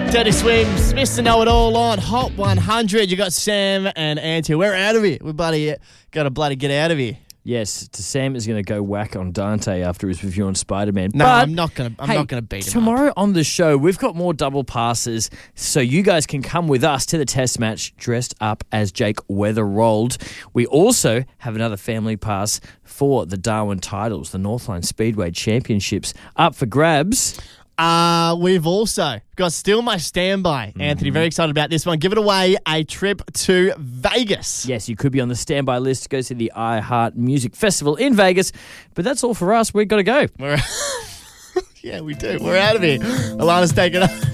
Dirty Swims, Mr. Know-It-All on Hot 100. You got Sam and Ant here. We're out of here. We bloody got to bloody get out of here. Yes, Sam is going to go whack on Dante after his review on Spider-Man. No, but, I'm not going to beat him tomorrow up. on the show, we've got more double passes, so you guys can come with us to the test match dressed up as Jake Weatherald. We also have another family pass for the Darwin titles, the Northline Speedway Championships, up for grabs. We've also got Still My Standby. Anthony, very excited about this one. Give it away a trip to Vegas. Yes, you could be on the standby list to go to the iHeart Music Festival in Vegas. But that's all for us. We've got to go. Yeah, we do. We're out of here. Alana's taking up.